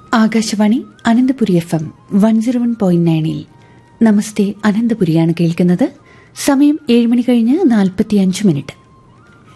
Akashvani Ananthapuri FM 101.9 നമസ്തേ അനന്തപുരിയാണ് കേൾക്കുന്നത്. സമയം 7 മണി കഴിഞ്ഞ് 45 മിനിറ്റ്.